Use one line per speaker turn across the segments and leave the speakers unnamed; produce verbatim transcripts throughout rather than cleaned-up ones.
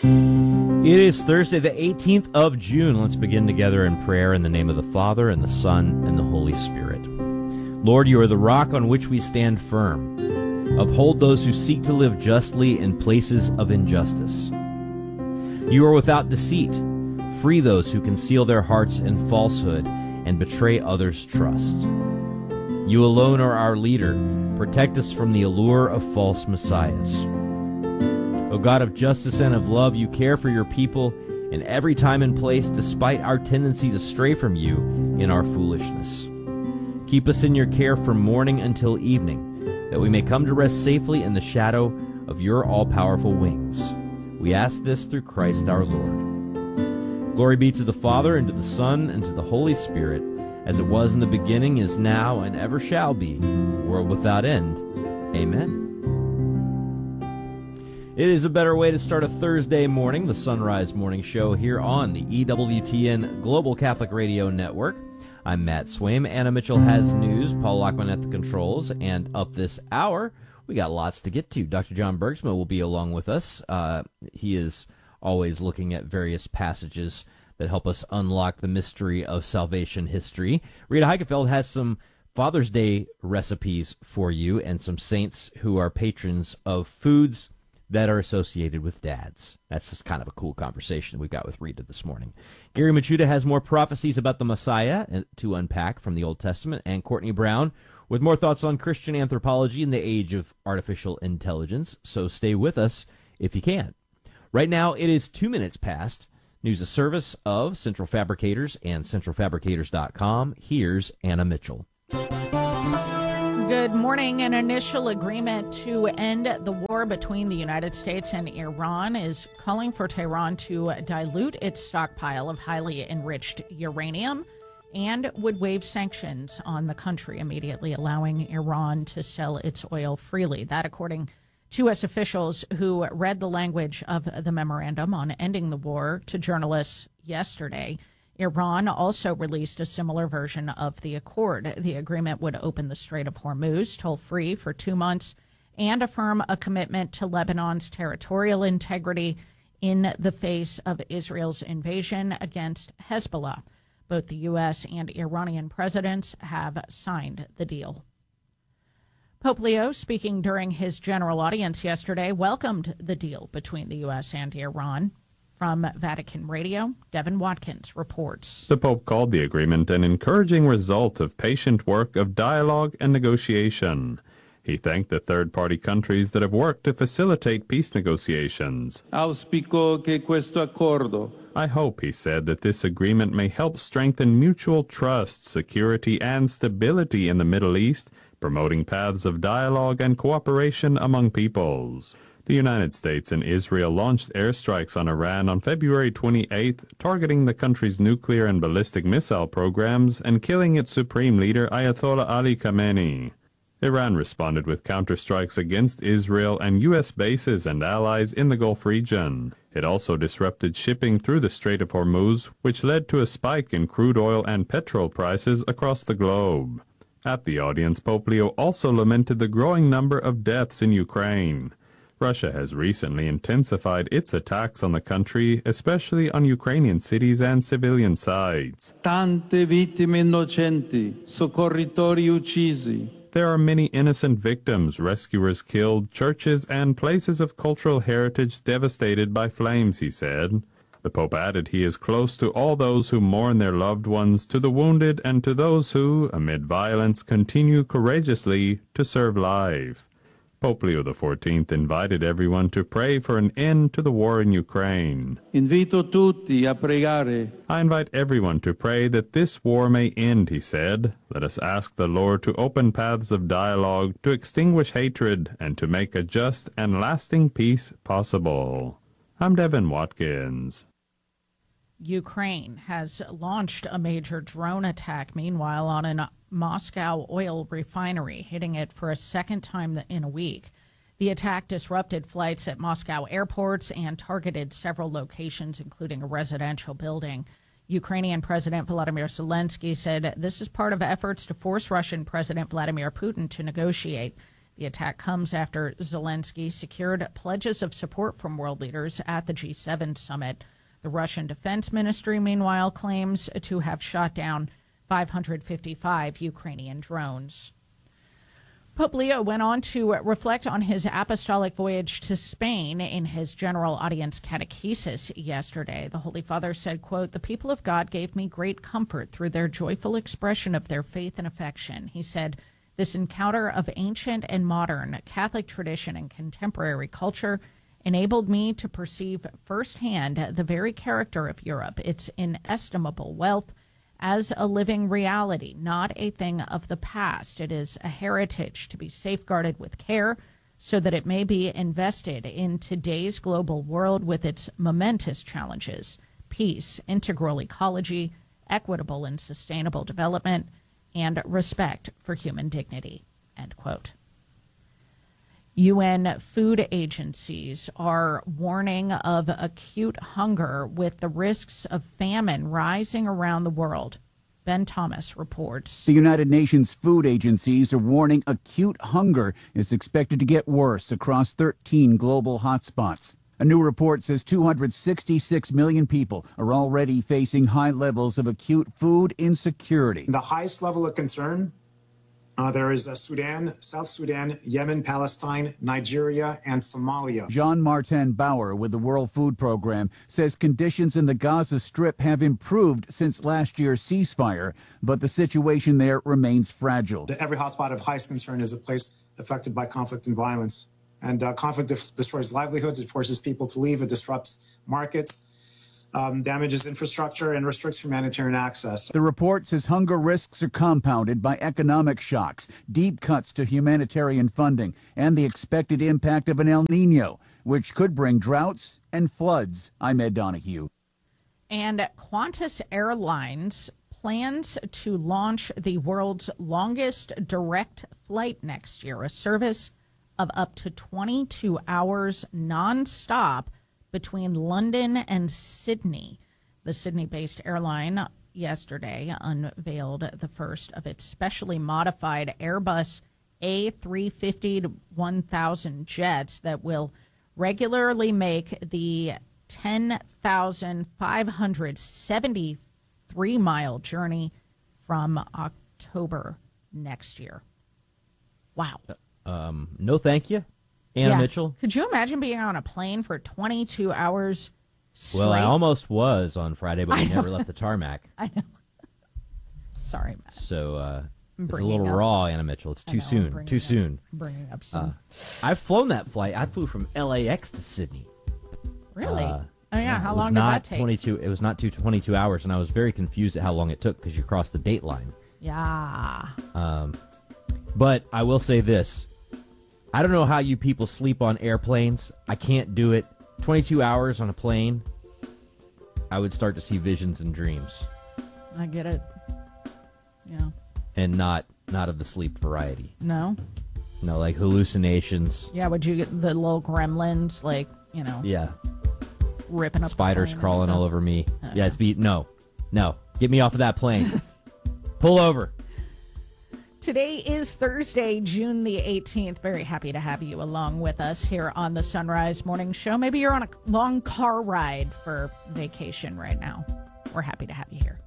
It is Thursday, the eighteenth of June. Let's begin together in prayer in the name of the Father, and the Son, and the Holy Spirit. Lord, you are the rock on which we stand firm. Uphold those who seek to live justly in places of injustice. You are without deceit. Free those who conceal their hearts in falsehood and betray others' trust. You alone are our leader. Protect us from the allure of false messiahs. O God of justice and of love, you care for your people in every time and place, despite our tendency to stray from you in our foolishness. Keep us in your care from morning until evening, that we may come to rest safely in the shadow of your all-powerful wings. We ask this through Christ our Lord. Glory be to the Father, and to the Son, and to the Holy Spirit, as it was in the beginning, is now, and ever shall be, world without end. Amen. It is a better way to start a Thursday morning, the Sunrise Morning Show here on the E W T N Global Catholic Radio Network. I'm Matt Swaim. Anna Mitchell has news, Paul Lockman at the controls, and up this hour, we got lots to get to. Doctor John Bergsma will be along with us. Uh, he is always looking at various passages that help us unlock the mystery of salvation history. Rita Heikefeld has some Father's Day recipes for you and some saints who are patrons of foods that are associated with dads. That's just kind of a cool conversation we've got with Rita this morning. Gary Machuda has more prophecies about the Messiah to unpack from the Old Testament, and Courtney Brown with more thoughts on Christian anthropology in the age of artificial intelligence. So stay with us if you can. Right now, it is two minutes past. News a service of Central Fabricators and central fabricators dot com. Here's Anna Mitchell.
Good morning. An initial agreement to end the war between the United States and Iran is calling for Tehran to dilute its stockpile of highly enriched uranium and would waive sanctions on the country, immediately allowing Iran to sell its oil freely. That, according to U S officials who read the language of the memorandum on ending the war to journalists yesterday. Iran also released a similar version of the accord. The agreement would open the Strait of Hormuz toll-free for two months and affirm a commitment to Lebanon's territorial integrity in the face of Israel's invasion against Hezbollah. Both the U S and Iranian presidents have signed the deal. Pope Leo, speaking during his general audience yesterday, welcomed the deal between the U S and Iran. From Vatican Radio, Devin Watkins reports.
The Pope called the agreement an encouraging result of patient work of dialogue and negotiation. He thanked the third-party countries that have worked to facilitate peace negotiations.
Auspico che questo accordo.
I hope, he said, that this agreement may help strengthen mutual trust, security, and stability in the Middle East, promoting paths of dialogue and cooperation among peoples. The United States and Israel launched airstrikes on Iran on February twenty-eighth, targeting the country's nuclear and ballistic missile programs and killing its supreme leader Ayatollah Ali Khamenei. Iran responded with counterstrikes against Israel and U S bases and allies in the Gulf region. It also disrupted shipping through the Strait of Hormuz, which led to a spike in crude oil and petrol prices across the globe. At the audience, Pope Leo also lamented the growing number of deaths in Ukraine. Russia has recently intensified its attacks on the country, especially on Ukrainian cities and civilian sites.
Tante vittime innocenti, soccorritori uccisi.
There are many innocent victims, rescuers killed, churches and places of cultural heritage devastated by flames, he said. The Pope added he is close to all those who mourn their loved ones, to the wounded, and to those who, amid violence, continue courageously to serve life. Pope Leo the fourteenth invited everyone to pray for an end to the war in Ukraine.
Invito tutti a pregare.
I invite everyone to pray that this war may end, he said. Let us ask the Lord to open paths of dialogue, to extinguish hatred, and to make a just and lasting peace possible. I'm Devin Watkins.
Ukraine has launched a major drone attack, meanwhile, on a Moscow oil refinery, hitting it for a second time in a week. The attack disrupted flights at Moscow airports and targeted several locations, including a residential building. Ukrainian President Volodymyr Zelensky said this is part of efforts to force Russian President Vladimir Putin to negotiate. The attack comes after Zelensky secured pledges of support from world leaders at the G seven summit. The Russian Defense Ministry, meanwhile, claims to have shot down five hundred fifty-five Ukrainian drones. Pope Leo went on to reflect on his apostolic voyage to Spain in his general audience catechesis yesterday. The Holy Father said, quote, "The people of God gave me great comfort through their joyful expression of their faith and affection." He said, "This encounter of ancient and modern Catholic tradition and contemporary culture enabled me to perceive firsthand the very character of Europe, its inestimable wealth, as a living reality, not a thing of the past. It is a heritage to be safeguarded with care so that it may be invested in today's global world with its momentous challenges: peace, integral ecology, equitable and sustainable development, and respect for human dignity." End quote. U N food agencies are warning of acute hunger with the risks of famine rising around the world. Ben Thomas reports.
The United Nations food agencies are warning acute hunger is expected to get worse across thirteen global hotspots. A new report says two hundred sixty-six million people are already facing high levels of acute food insecurity.
The highest level of concern, Uh, there is uh, Sudan, South Sudan, Yemen, Palestine, Nigeria, and Somalia.
Jean-Martin Bauer with the World Food Program says conditions in the Gaza Strip have improved since last year's ceasefire, but the situation there remains fragile.
Every hotspot of highest concern is a place affected by conflict and violence. And uh, conflict def- destroys livelihoods, it forces people to leave, it disrupts markets, Um, damages infrastructure, and restricts humanitarian access.
The report says hunger risks are compounded by economic shocks, deep cuts to humanitarian funding, and the expected impact of an El Nino, which could bring droughts and floods. I'm Ed Donahue.
And Qantas Airlines plans to launch the world's longest direct flight next year, a service of up to twenty-two hours nonstop between London and Sydney. The Sydney-based airline yesterday unveiled the first of its specially modified Airbus A three fifty to one thousand jets that will regularly make the ten thousand five hundred seventy-three mile journey from October next year. Wow.
Um, no, thank you. Anna
yeah.
Mitchell?
Could you imagine being on a plane for twenty-two hours straight?
Well, I almost was on Friday, but we never left the tarmac.
I know. Sorry, Matt.
So uh, it's a
bringing
little
up-
raw, Anna Mitchell. It's
I
too
know, I'm
soon.
bringing
Too
up-
soon.
Bringing up some.
Uh, I've flown that flight. I flew from L A X to Sydney.
really?
Uh,
oh, yeah. How
it was
long did
not
that take?
twenty-two. It was not two, twenty-two hours, and I was very confused at how long it took because you crossed the date line.
Yeah.
Um, but I will say this. I don't know how you people sleep on airplanes. I can't do it. twenty-two hours on a plane, I would start to see visions and dreams.
I get it. Yeah.
And not not of the sleep variety.
No?
No, like hallucinations.
Yeah, would you get the little gremlins, like, you know,
Yeah.
ripping up the
Spiders
plane and
crawling
stuff?
all over me. Yeah, it's be no. No. Get me off of that plane. Pull over.
Today is Thursday, June the eighteenth. Very happy to have you along with us here on the Sunrise Morning Show. Maybe you're on a long car ride for vacation right now. We're happy to have you here.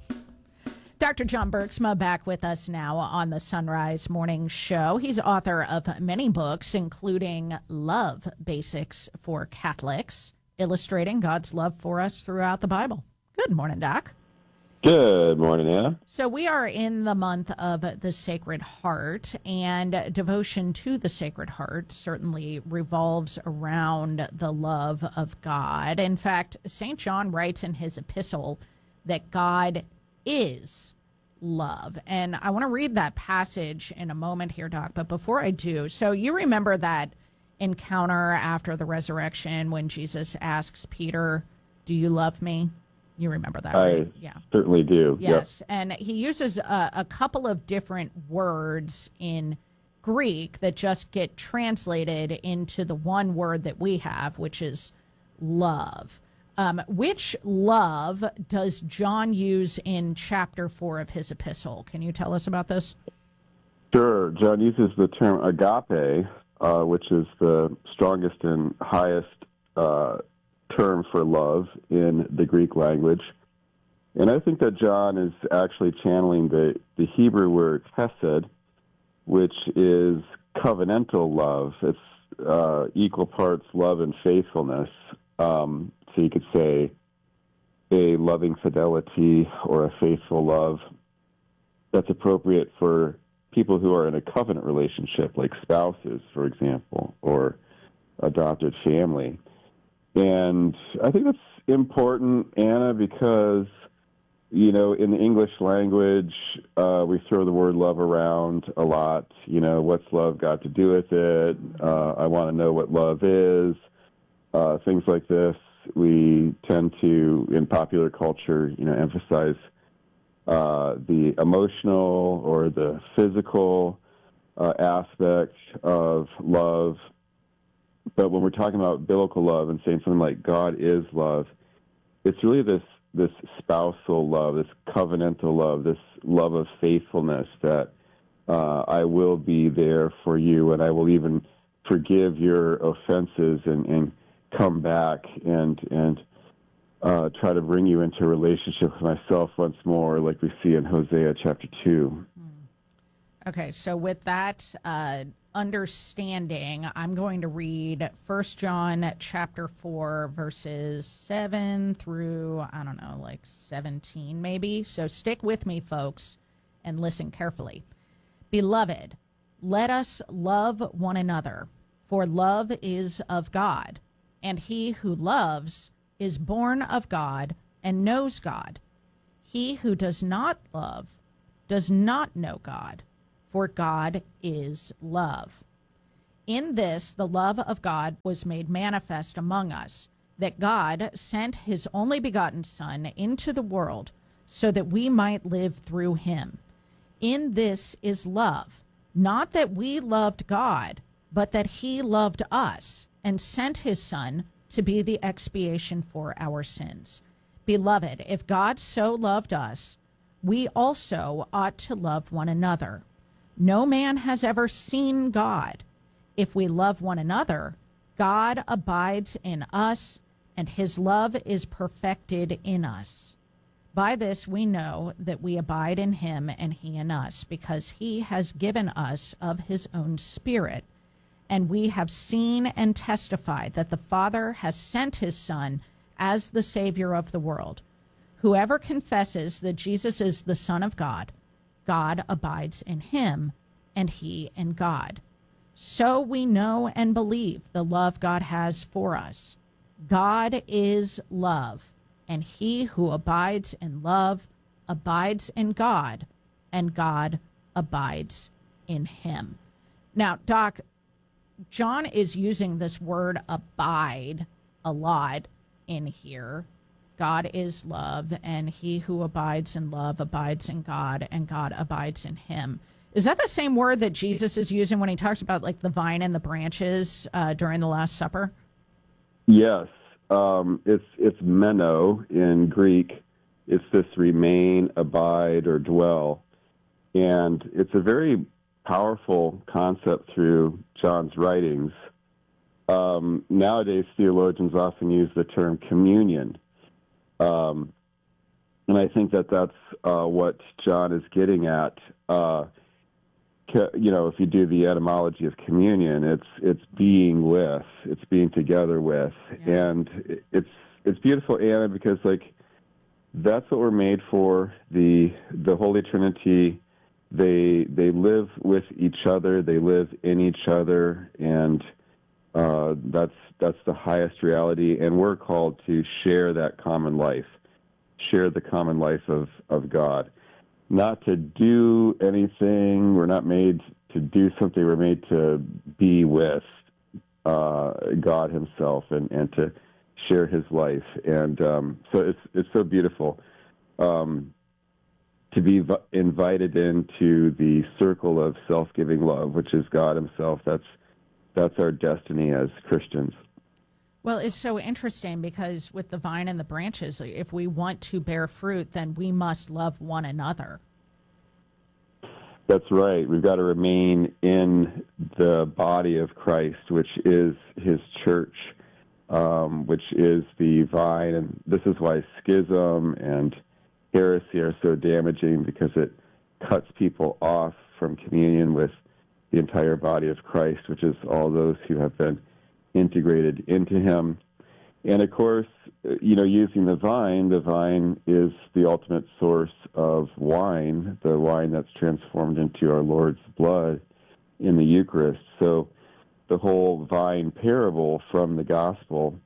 Doctor John Bergsma back with us now on the Sunrise Morning Show. He's author of many books, including Love Basics for Catholics, illustrating God's love for us throughout the Bible. Good morning, Doc.
Good morning, Anna.
So we are in the month of the Sacred Heart, and devotion to the Sacred Heart certainly revolves around the love of God. In fact, Saint John writes in his epistle that God is love. And I want to read that passage in a moment here, Doc. But before I do, so you remember that encounter after the resurrection when Jesus asks Peter, "Do you love me?" You remember that,
I
right? Yeah.
certainly do.
Yes, and he uses a, a couple of different words in Greek that just get translated into the one word that we have, which is love. Um, which love does John use in chapter four of his epistle? Can you tell us about this?
Sure. John uses the term agape, uh, which is the strongest and highest uh, term for love in the Greek language. And I think that John is actually channeling the, the Hebrew word hesed, which is covenantal love. It's uh, equal parts love and faithfulness. Um, so you could say a loving fidelity or a faithful love that's appropriate for people who are in a covenant relationship, like spouses, for example, or adopted family. And I think that's important, Anna, because, you know, in the English language, uh, we throw the word love around a lot. You know, what's love got to do with it? Uh, I want to know what love is. Uh, things like this. We tend to, in popular culture, you know, emphasize uh, the emotional or the physical uh, aspect of love. But when we're talking about biblical love and saying something like God is love, it's really this this spousal love, this covenantal love, this love of faithfulness that uh, I will be there for you, and I will even forgive your offenses and, and come back and and uh, try to bring you into a relationship with myself once more, like we see in Hosea chapter two.
Okay, so with that uh, understanding, I'm going to read First John chapter four, verses seven through, I don't know, like seventeen maybe. So stick with me, folks, and listen carefully. Beloved, let us love one another, for love is of God, and he who loves is born of God and knows God. He who does not love does not know God, for God is love. In this, the love of God was made manifest among us, that God sent his only begotten Son into the world so that we might live through him. In this is love, not that we loved God, but that he loved us and sent his Son to be the expiation for our sins. Beloved, if God so loved us, we also ought to love one another. No man has ever seen God. If we love one another, God abides in us, and his love is perfected in us. By this we know that we abide in him and he in us, because he has given us of his own Spirit. And we have seen and testified that the Father has sent his Son as the Savior of the world. Whoever confesses that Jesus is the Son of God, God abides in him, and he in God. So we know and believe the love God has for us. God is love, and he who abides in love abides in God, and God abides in him. Now, Doc, John is using this word abide a lot in here. God is love, and he who abides in love abides in God, and God abides in him. Is that the same word that Jesus is using when he talks about like the vine and the branches uh, during the Last Supper?
Yes. Um, it's it's meno in Greek. It's this remain, abide, or dwell. And it's a very powerful concept through John's writings. Um, nowadays, theologians often use the term communion. Um, and I think that that's uh, what John is getting at. Uh, ca- you know, if you do the etymology of communion, it's it's being with, it's being together with. Yeah. And it's it's beautiful, Anna, because, like, that's what we're made for. The the Holy Trinity, they they live with each other, they live in each other, and uh, that's that's the highest reality. And we're called to share that common life, share the common life of, of God. Not to do anything. We're not made to do something. We're made to be with uh, God himself and, and to share his life. And um, so it's it's so beautiful um, to be v- invited into the circle of self-giving love, which is God himself. That's that's our destiny as Christians.
Well, it's so interesting because with the vine and the branches, if we want to bear fruit, then we must love one another.
That's right. We've got to remain in the body of Christ, which is his church, um, which is the vine. And this is why schism and heresy are so damaging, because it cuts people off from communion with the entire body of Christ, which is all those who have been integrated into him. And of course, you know, using the vine, the vine is the ultimate source of wine, the wine that's transformed into our Lord's blood in the Eucharist. So the whole vine parable from the gospel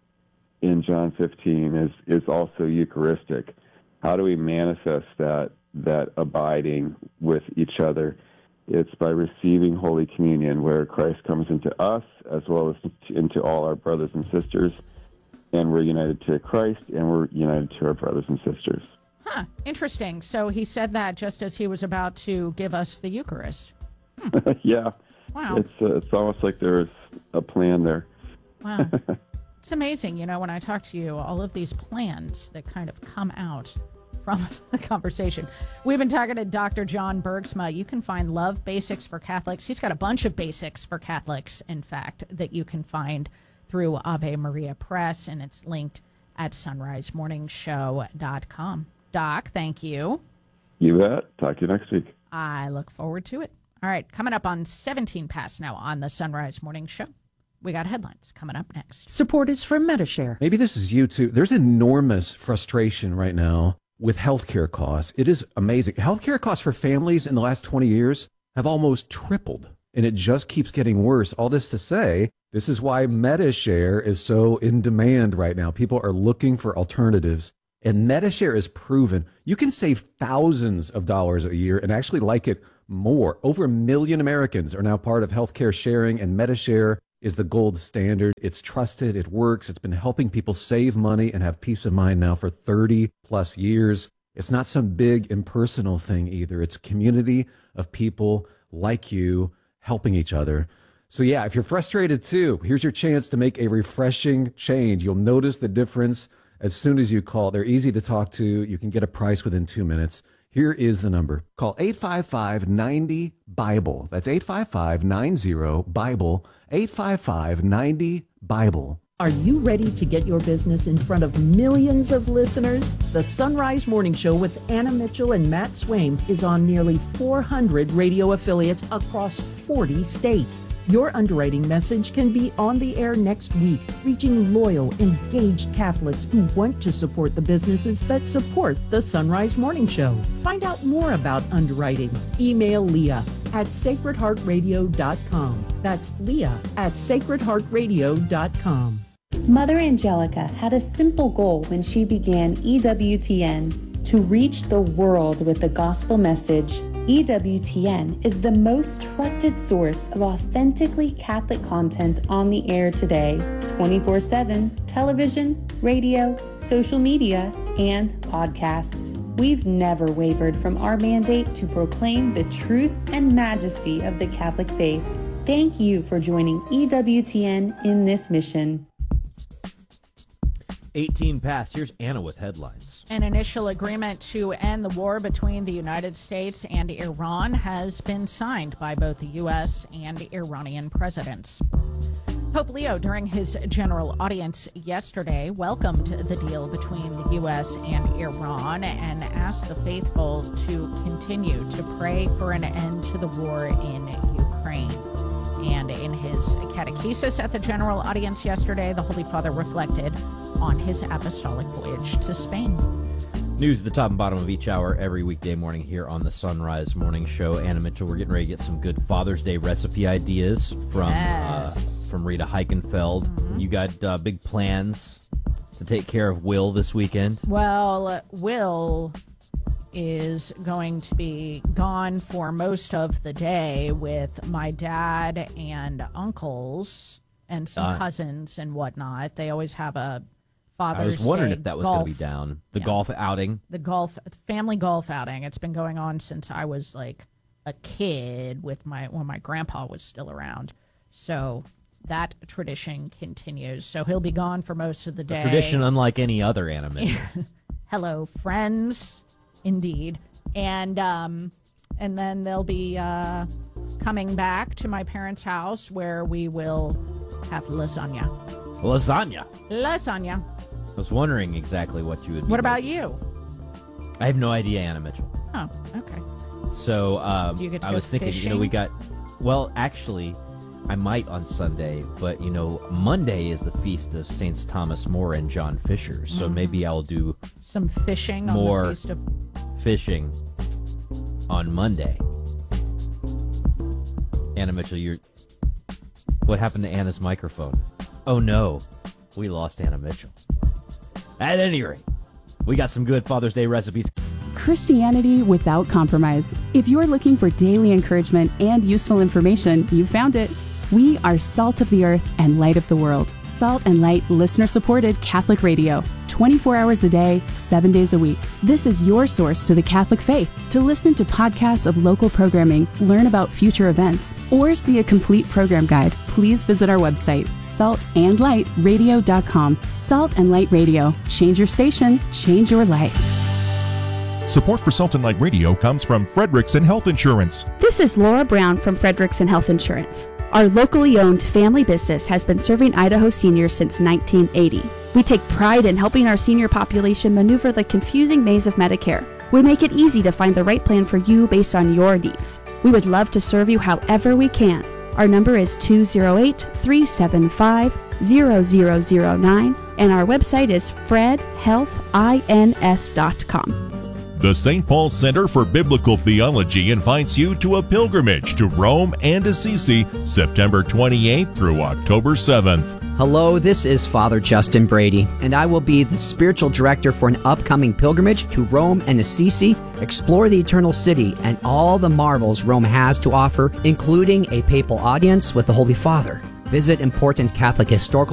in John fifteen is, is also Eucharistic. How do we manifest that, that abiding with each other? It's by receiving Holy Communion, where Christ comes into us as well as into all our brothers and sisters, and we're united to Christ, and we're united to our brothers and sisters.
Huh, interesting. So he said that just as he was about to give us the Eucharist.
Hmm. Yeah.
Wow.
It's, uh, it's almost like there's a plan there.
Wow. It's amazing, you know, when I talk to you, all of these plans that kind of come out from the conversation. We've been talking to Doctor John Bergsma. You can find Love Basics for Catholics. He's got a bunch of basics for Catholics, in fact, that you can find through Ave Maria Press, and it's linked at sunrise morning show dot com. Doc, thank you.
You bet. Talk to you next week.
I look forward to it. All right, coming up on seventeen past now on the Sunrise Morning Show. We got headlines coming up next.
Support is from Metashare.
Maybe this is you too. There's enormous frustration right now with healthcare costs. It is amazing. Healthcare costs for families in the last twenty years have almost tripled, and it just keeps getting worse. All this to say, this is why Metashare is so in demand right now. People are looking for alternatives, and Metashare is proven you can save thousands of dollars a year and actually like it more. Over a million Americans are now part of healthcare sharing, and Metashare is the gold standard. It's trusted. It works. It's been helping people save money and have peace of mind now for thirty plus years. It's not some big impersonal thing either. It's a community of people like you helping each other. So yeah, if you're frustrated too, here's your chance to make a refreshing change. You'll notice the difference as soon as you call. They're easy to talk to. You can get a price within two minutes. Here is the number. Call eight five five, nine zero, BIBLE. That's eight five five, nine zero, BIBLE. eight five five, nine zero, BIBLE.
Are you ready to get your business in front of millions of listeners? The Sunrise Morning Show with Anna Mitchell and Matt Swaim is on nearly four hundred radio affiliates across forty states. Your underwriting message can be on the air next week, reaching loyal, engaged Catholics who want to support the businesses that support the Sunrise Morning Show. Find out more about underwriting. Email Leah at sacred heart radio dot com. That's Leah at sacred heart radio dot com.
Mother Angelica had a simple goal when she began E W T N: to reach the world with the gospel message. E W T N is the most trusted source of authentically Catholic content on the air today, twenty-four seven, television, radio, social media, and podcasts. We've never wavered from our mandate to proclaim the truth and majesty of the Catholic faith. Thank you for joining E W T N in this mission.
eighteen past. Here's Anna with headlines.
An initial agreement to end the war between the United States and Iran has been signed by both the U S and Iranian presidents. Pope Leo, during his general audience yesterday, welcomed the deal between the U S and Iran and asked the faithful to continue to pray for an end to the war in Ukraine. And in his catechesis at the general audience yesterday, the Holy Father reflected on his apostolic voyage to Spain.
News at the top and bottom of each hour every weekday morning here on the Sunrise Morning Show. Anna Mitchell, we're getting ready to get some good Father's Day recipe ideas from
Yes.
uh, from Rita Heichenfeld. Mm-hmm. You got uh, big plans to take care of Will this weekend?
Well, Will is going to be gone for most of the day with my dad and uncles and some
Uh,
cousins and whatnot. They always have a Father's
I was wondering
Day
if that was going
golf,
to be down. The
yeah.
golf outing.
the golf family golf outing. It's been going on since I was like a kid with my when my grandpa was still around. So that tradition continues. So he'll be gone for most of the day.
A tradition unlike any other Anna Mitchell.
Hello, friends. Indeed. And um, And then they'll be uh, coming back to my parents' house where we will have lasagna.
Lasagna.
Lasagna.
I was wondering exactly what you would be
What about
making.
you?
I have no idea, Anna Mitchell.
Oh, okay.
So um,
Do you get to
I
go
was thinking, you know,
fishing?
we got, well, actually, I might on Sunday, but, you know, Monday is the feast of Saints Thomas More and John Fisher, so
Mm-hmm.
maybe I'll do
Some fishing
more
on the Feast of...
fishing on Monday. Anna Mitchell, you're... What happened to Anna's microphone? Oh, no. We lost Anna Mitchell. At any rate, we got some good Father's Day recipes.
Christianity without compromise. If you're looking for daily encouragement and useful information, you found it. We are Salt of the Earth and Light of the World. Salt and Light listener-supported Catholic radio. twenty-four hours a day, seven days a week. This is your source to the Catholic faith. To listen to podcasts of local programming, learn about future events, or see a complete program guide, please visit our website, salt and light radio dot com. Salt and Light Radio. Change your station, change your life.
Support for Salt and Light Radio comes from Frederickson Health Insurance.
This is Laura Brown from Frederickson Health Insurance. Our locally owned family business has been serving Idaho seniors since nineteen eighty. We take pride in helping our senior population maneuver the confusing maze of Medicare. We make it easy to find the right plan for you based on your needs. We would love to serve you however we can. Our number is two oh eight, three seven five, zero zero zero nine and our website is fred health ins dot com.
The Saint Paul Center for Biblical Theology invites you to a pilgrimage to Rome and Assisi, September twenty-eighth through October seventh.
Hello, this is Father Justin Brady, and I will be the spiritual director for an upcoming pilgrimage to Rome and Assisi. Explore the Eternal City and all the marvels Rome has to offer, including a papal audience with the Holy Father. Visit important Catholic historical